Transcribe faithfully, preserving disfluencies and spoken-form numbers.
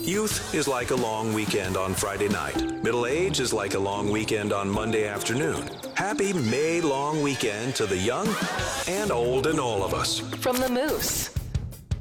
Youth is like a long weekend on Friday night. Middle age is like a long weekend on Monday afternoon. Happy May long weekend to the young and old and all of us. From the Moose.